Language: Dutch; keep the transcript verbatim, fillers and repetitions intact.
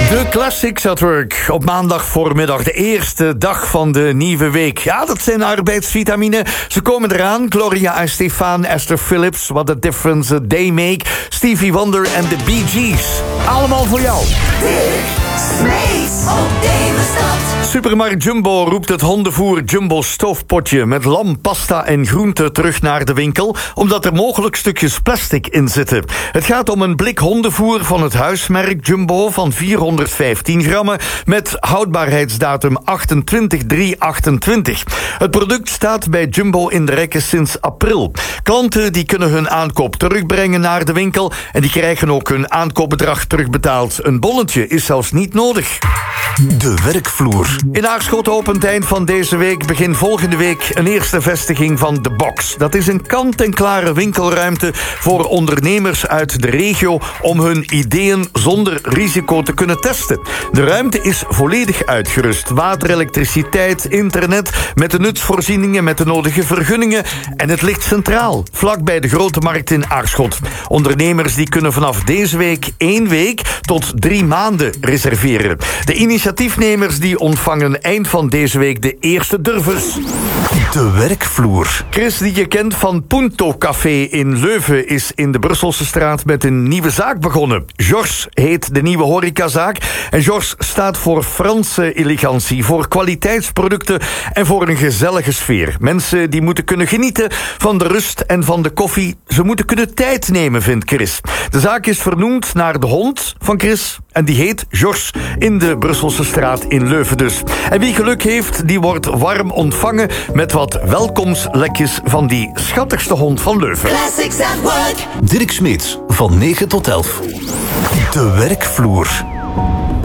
De Classics at Work. Op maandag voormiddag, de eerste dag van de nieuwe week. Ja, dat zijn arbeidsvitamine. Ze komen eraan. Gloria Estefan, Esther Phillips, What a Difference a Day Make, Stevie Wonder en de Bee Gees. Allemaal voor jou. Smeets op Devenstad. Supermarkt Jumbo roept het hondenvoer Jumbo stoofpotje met lam, pasta en groenten terug naar de winkel, omdat er mogelijk stukjes plastic in zitten. Het gaat om een blik hondenvoer van het huismerk Jumbo van vierhonderdvijftien grammen met houdbaarheidsdatum achtentwintig drie achtentwintig. Het product staat bij Jumbo in de rekken sinds april. Klanten die kunnen hun aankoop terugbrengen naar de winkel en die krijgen ook hun aankoopbedrag terugbetaald. Een bonnetje is zelfs niet nodig. De werkvloer. In Aarschot opent eind van deze week, begin volgende week, een eerste vestiging van The Box. Dat is een kant-en-klare winkelruimte voor ondernemers uit de regio om hun ideeën zonder risico te kunnen testen. De ruimte is volledig uitgerust. Water, elektriciteit, internet, met de nutsvoorzieningen, met de nodige vergunningen. En het ligt centraal, vlakbij de Grote Markt in Aarschot. Ondernemers die kunnen vanaf deze week één week tot drie maanden reserveren. De initiatiefnemers die ontvangen eind van deze week de eerste durvers. De werkvloer. Chris, die je kent van Punto Café in Leuven, is in de Brusselse straat met een nieuwe zaak begonnen. Georges heet de nieuwe horecazaak. En Georges staat voor Franse elegantie, voor kwaliteitsproducten en voor een gezellige sfeer. Mensen die moeten kunnen genieten van de rust en van de koffie. Ze moeten kunnen tijd nemen, vindt Chris. De zaak is vernoemd naar de hond van Chris en die heet Georges in de Brusselse straat in Leuven dus. En wie geluk heeft, die wordt warm ontvangen met wat welkomstlekjes van die schattigste hond van Leuven. Classics at Work. Dirk Smeets, van negen tot elf. De werkvloer.